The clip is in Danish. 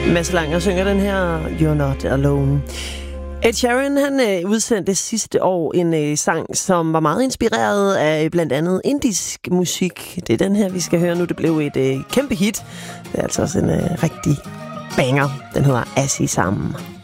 Mads Langer synger den her You're Not Alone. Ed Sheeran, han udsendte sidste år en sang, som var meget inspireret af blandt andet indisk musik. Det er den her, vi skal høre nu. Det blev et kæmpe hit. Det er altså også en rigtig banger. Den hedder Asisam.